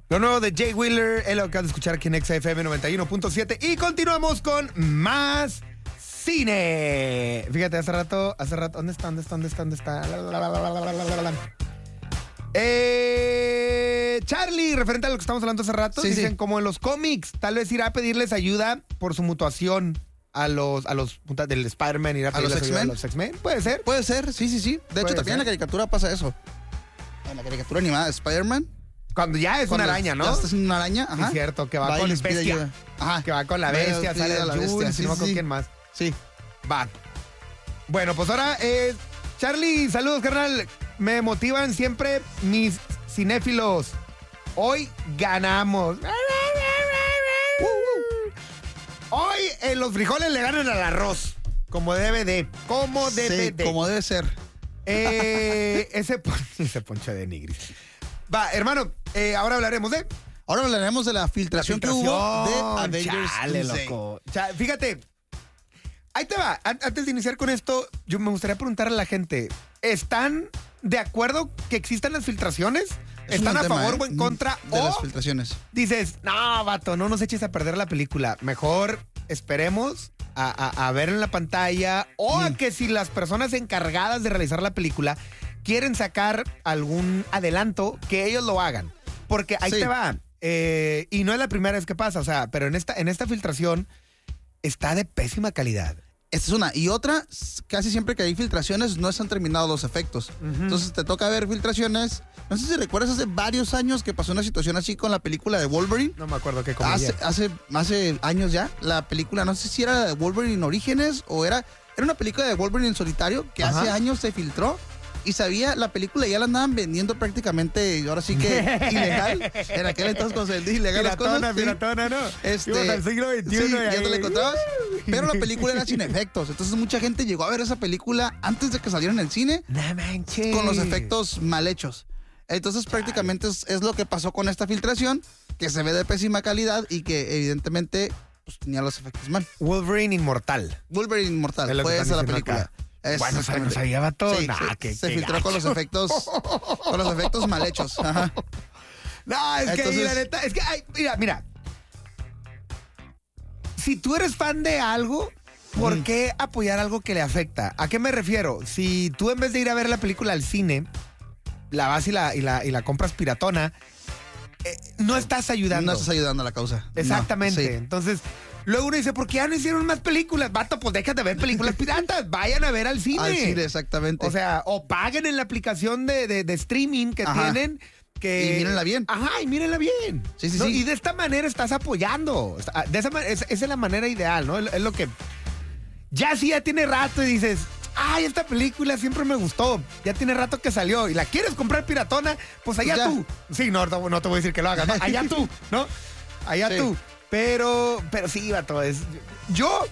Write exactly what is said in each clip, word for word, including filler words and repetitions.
Lo nuevo de Jay Wheeler, es lo que acabas de escuchar aquí en X F M noventa y uno punto siete. Y continuamos con más cine. Fíjate, hace rato, hace rato, ¿dónde está? ¿Dónde está? ¿Dónde está? ¿Dónde está? La, la, la, la, la, la, la, la. Eh, Charlie, referente a lo que estamos hablando hace rato, sí, dicen sí. como en los cómics, tal vez irá a pedirles ayuda por su mutuación a los, a los puntas del Spider-Man, irá a ¿A los pedirles ayuda a X-Men? los X-Men. ¿Puede ser? Puede ser, sí, sí, sí. De Puede hecho, también ser. en la caricatura pasa eso. En la caricatura animada de Spider-Man. Cuando ya es cuando una araña, ¿no? Ya estás en una araña, Sí, ajá. es cierto, que va, Va y con les pide bestia. ayuda. Ajá. Que va con la Va y les bestia, pide sale a el la Jules, bestia, y sí, no me sí, acuerdo sí. quién más. Sí. Va. Bueno, pues ahora, eh, Charlie, saludos, carnal. Me motivan siempre mis cinéfilos. Hoy ganamos. Hoy eh, los frijoles le ganan al arroz. Como debe de. Como debe Sí, de. como debe ser. Eh, ese, pon- ese poncho de nigris. Va, hermano, eh, ahora hablaremos de... Ahora hablaremos de la filtración, que hubo de Avengers. Chale, Doomsday. loco. Cha- fíjate, ahí te va. An- Antes de iniciar con esto, yo me gustaría preguntarle a la gente, ¿están de acuerdo que existan las filtraciones? Es un ¿Están a buen tema, favor ¿eh? o en contra? De ¿O las filtraciones. dices, no, vato, no nos eches a perder la película? Mejor esperemos a, a- a ver en la pantalla o a Mm. que si las personas encargadas de realizar la película quieren sacar algún adelanto, que ellos lo hagan. Porque ahí Sí. te va. Eh, y no es la primera vez que pasa, o sea, pero en esta, en esta filtración está de pésima calidad. Esta es una. Y otra, s- casi siempre que hay filtraciones no están terminados los efectos. Ujú. Entonces te toca ver filtraciones. No sé si recuerdas hace varios años que pasó una situación así con la película de Wolverine. No me acuerdo qué comedia. Hace, hace, hace años ya, la película, no sé si era de Wolverine en Orígenes o era, era una película de Wolverine en solitario que Ajá. hace años se filtró y sabía, la película ya la andaban vendiendo prácticamente, ahora sí que ilegal. En aquel entonces cuando se vendía ilegal las Piratona, cosas. sí. piratona, ¿no? Este, Ibas al siglo veintiuno. sí, y ya ahí- te la encontrabas. Pero la película era sin efectos. Entonces mucha gente llegó a ver esa película antes de que saliera en el cine No manches. con los efectos mal hechos. Entonces prácticamente es, es lo que pasó con esta filtración, que se ve de pésima calidad y que evidentemente pues, tenía los efectos mal. Wolverine Inmortal. Wolverine Inmortal, Es lo que fue están esa la diciendo película. acá. Es- Bueno, se exactamente. nos había todo. Sí, Nah, se, qué- se qué filtró con los gacho. efectos con los efectos mal hechos. Ajá. No, es que ahí, Entonces- la neta, es que, ay, mira, mira. Si tú eres fan de algo, ¿por Mm. qué apoyar algo que le afecta? ¿A qué me refiero? Si tú en vez de ir a ver la película al cine, la vas y la, y la, y la compras piratona, eh, no estás ayudando. No estás ayudando a la causa. No, Exactamente. sí. Entonces, luego uno dice, ¿por qué ya no hicieron más películas? Vato, pues déjate ver películas piratas. Vayan a ver al cine. Al cine, exactamente. O sea, o paguen en la aplicación de, de- de streaming que Ajá. tienen. Que... Y mírenla bien. Ajá, y mírenla bien. Sí, sí, ¿no? sí. Y de esta manera estás apoyando. De esa, ma- es- esa es la manera ideal, ¿no? Es, es lo que... Ya sí, ya tiene rato y dices, ay, esta película siempre me gustó. Ya tiene rato que salió y la quieres comprar piratona, pues allá Ya. tú. Sí, no, no, no te voy a decir que lo hagas, ¿no? Allá tú, ¿no? Allá Sí. tú. Pero, pero sí, vato, es... Yo...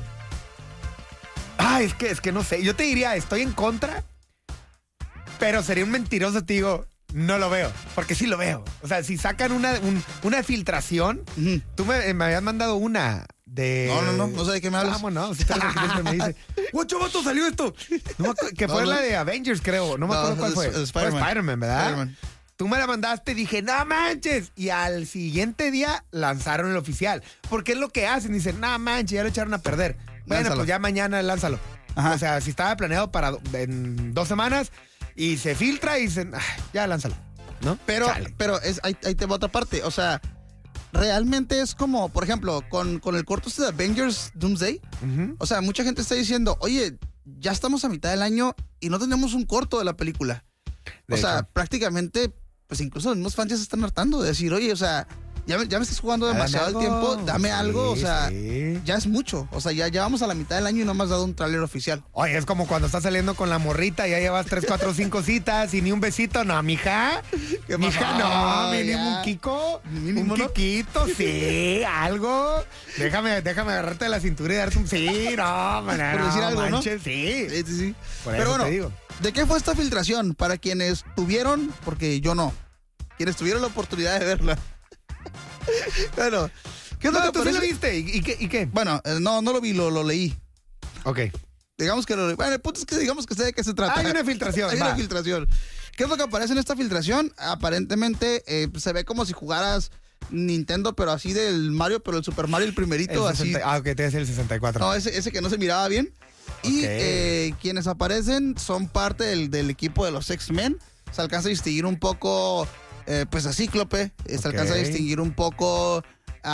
Ay, es que, es que no sé. Yo te diría, estoy en contra, pero sería un mentiroso, te digo, no lo veo. Porque sí lo veo. O sea, si sacan una, un- una filtración, Ujú. tú me, me habías mandado una de... No, no, no, no sé de qué me hablas. Vámonos, si sabes lo que siempre me dice. ¡Guacho, vato, salió esto! No me acuerdo- que No, fue no. la de Avengers, creo. No me No, acuerdo cuál es- fue. es Fue Spider-Man. Spider-Man, ¿verdad? Spider-Man. Tú me la mandaste y dije, no manches. Y al siguiente día lanzaron el oficial. Porque es lo que hacen. Dicen, no manches, ya lo echaron a perder. Bueno, Lánzalo. pues ya mañana lánzalo. Ajá. O sea, si estaba planeado para do- en dos semanas y se filtra y dicen, "Ah, ya lánzalo. ¿No? Pero, Chale. pero es, ahí, ahí te va otra parte. O sea, realmente es como, por ejemplo, con, con el corto este de Avengers Doomsday. Ujú. O sea, mucha gente está diciendo, oye, ya estamos a mitad del año y no tenemos un corto de la película. De o sea, hecho. prácticamente, pues incluso los mismos fans ya se están hartando de decir, oye, o sea, ya me, ya me estás jugando Dame demasiado el algo. tiempo, dame Sí, algo, o sea, sí. ya es mucho. O sea, ya, ya vamos a la mitad del año y no me has dado un tráiler oficial. Oye, es como cuando estás saliendo con la morrita y ya llevas tres, cuatro, cinco citas y ni un besito. No, mija. ¿Qué Mija, pasó? no, mínimo Ya. un kiko. Mínimo, un ¿no? kikito, sí, algo. Déjame, déjame agarrarte de la cintura y darte un... Sí, no, man, Por no, decir algo, ¿no? manches, sí. Sí, sí, sí. Por Pero eso bueno, te digo. ¿de qué fue esta filtración? Para quienes tuvieron, porque yo no, quienes tuvieron la oportunidad de verla. Bueno, ¿qué es lo No, que tú sí lo parece? viste. ¿Y, y qué? ¿Y qué? Bueno, eh, no, no lo vi, lo, lo leí. Ok. Digamos que lo leí. Bueno, el punto es que digamos que sé de qué se trata. Hay una filtración, Hay va. una filtración. ¿Qué es lo que aparece en esta filtración? Aparentemente eh, se ve como si jugaras Nintendo, pero así del Mario, pero el Super Mario, el primerito, El sesenta, así. ah, ok, te decía el sesenta y cuatro. No, ese, ese que no se miraba bien. Y Ok. eh, quienes aparecen son parte del, del equipo de los X-Men. Se alcanza a distinguir un poco, eh, pues a Cíclope. eh, Se Ok. alcanza a distinguir un poco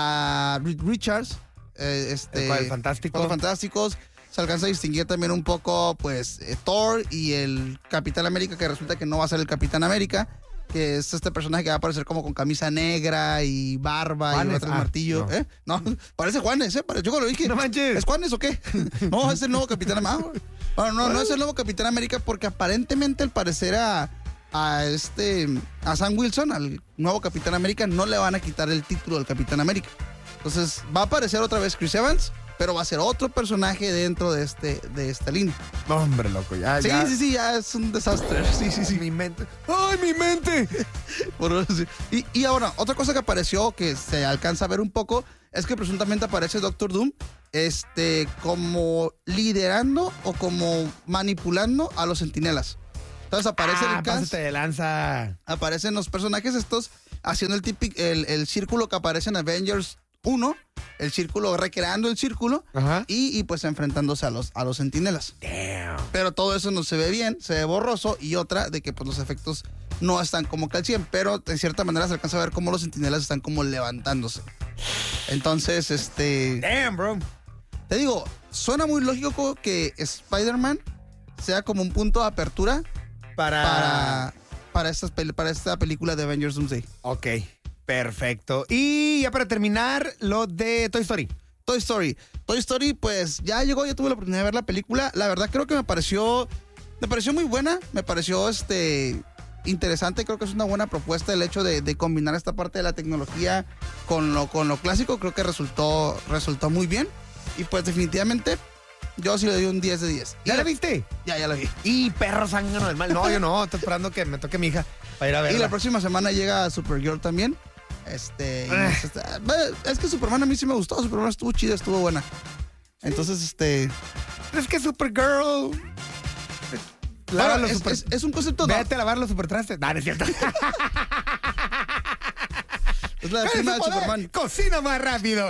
a Reed Richards. eh, este, ¿El cual, el fantástico? Cuatro Fantásticos. Se alcanza a distinguir también un poco, pues, eh, Thor y el Capitán América, que resulta que no va a ser el Capitán América, que es este personaje que va a aparecer como con camisa negra y barba Juanes, y otro ah, martillo. no. ¿Eh? No, parece Juanes, ¿eh? Pare- Yo cuando lo dije, No manches. ¿es Juanes o qué? No, es el nuevo Capitán América. Bueno, no, no es el nuevo Capitán América porque aparentemente al parecer a, a este, a Sam Wilson, al nuevo Capitán América, no le van a quitar el título del Capitán América. Entonces va a aparecer otra vez Chris Evans, pero va a ser otro personaje dentro de este de esta línea. No, hombre, loco, ya, Sí, ya. sí, sí, ya es un desastre. Sí, sí, sí. Mi mente. ¡Ay, mi mente! Por- sí. Y, y ahora, otra cosa que apareció que se alcanza a ver un poco es que presuntamente aparece Doctor Doom este, como liderando o como manipulando a los centinelas. Entonces aparece ah, el cast, pásate de lanza. aparecen los personajes estos haciendo el, típico, el, el círculo que aparece en Avengers uno, el círculo, recreando el círculo Ajá. y, y pues enfrentándose a los, a los centinelas. Damn. Pero todo eso no se ve bien, se ve borroso y otra de que pues los efectos no están como que al cien, pero de cierta manera se alcanza a ver cómo los centinelas están como levantándose. Entonces, este, Damn, bro. te digo, suena muy lógico que Spider-Man sea como un punto de apertura Para... para, para, estas pel- para esta película de Avengers Doomsday. Ok, perfecto. Y ya para terminar, lo de Toy Story. Toy Story. Toy Story, pues ya llegó, ya tuve la oportunidad de ver la película. La verdad creo que me pareció, me pareció muy buena, me pareció este interesante, creo que es una buena propuesta el hecho de, de combinar esta parte de la tecnología con lo, con lo clásico, creo que resultó, resultó muy bien. Y pues definitivamente yo sí le doy un diez de diez. ¿Ya Y la viste? Ya, ya la vi. Y perro zángano del mal. No, yo no, estoy esperando que me toque mi hija para ir a Y verla. la próxima semana llega Supergirl también. Este, y Ah. este, es que Superman a mí sí me gustó, Superman estuvo chida, estuvo buena. Entonces, este, Es que Supergirl... Lava bueno, los es, super... es- es un concepto, no, Vete a lavar los supertrastes. No, no es cierto. es la ¿Cuál es prima su de poder? Superman. Cocina más rápido.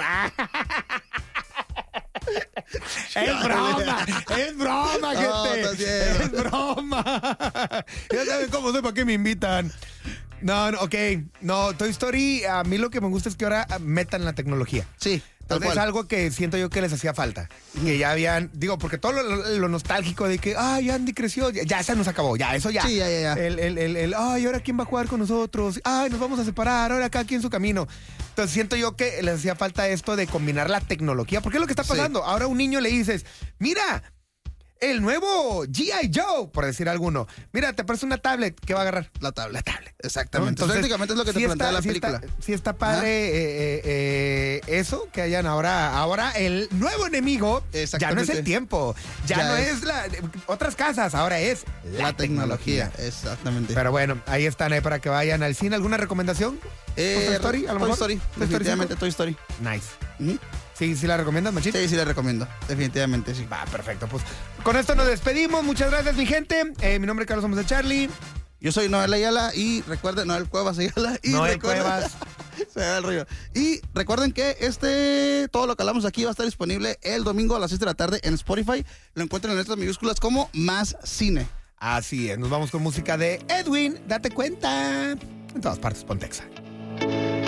Es broma, es broma, No, gente. estás bien. Es broma. Ya saben cómo soy, para qué me invitan. No, no, ok. No, Toy Story, a mí lo que me gusta es que ahora ah, metan la tecnología. Sí, tal Entonces es cual. algo que siento yo que les hacía falta. Que ya habían, digo, porque todo lo, lo- lo nostálgico de que, ay, Andy creció, ya, ya se nos acabó, ya, eso ya. Sí, ya, ya, ya. El, el, el, el, ay, ahora quién va a jugar con nosotros, ay, nos vamos a separar, ahora cada quien su camino. Entonces siento yo que les hacía falta esto de combinar la tecnología, porque es lo que está Sí. pasando. Ahora a un niño le dices, mira, el nuevo G I. Joe, por decir alguno. Mira, te parece una tablet, ¿qué va a agarrar? La tabla. La tablet. Exactamente. Entonces, Prácticamente es lo que te sí plantea está- la sí película. Está, sí está padre eh, eh, eh, eso, que hayan ahora, ahora el nuevo enemigo ya no es Exactamente. el tiempo, ya, Ya no es- es, la, otras casas, ahora es la, La tecnología, exactamente. Pero bueno, ahí están eh, para que vayan al cine. ¿Alguna recomendación? Eh, Toy Story, a lo Toy mejor. Story, Toy Story definitivamente cinco. Toy Story. Nice. Ujú. Sí, sí la recomiendas, Machín. Sí, sí la recomiendo, definitivamente, sí. Va, perfecto. Pues con esto nos despedimos. Muchas gracias, mi gente. Eh, mi nombre es Carlos Somos de Charlie. Yo soy Noel Ayala y recuerden, Noel Cuevas Ayala. Y Noel recuerden- Cuevas. Se me da el rollo. Y recuerden que este, todo lo que hablamos aquí va a estar disponible el domingo a las seis de la tarde en Spotify. Lo encuentran en letras minúsculas como Más Cine. Así es, nos vamos con música de Edwin. Date cuenta. En todas partes, Pontexa.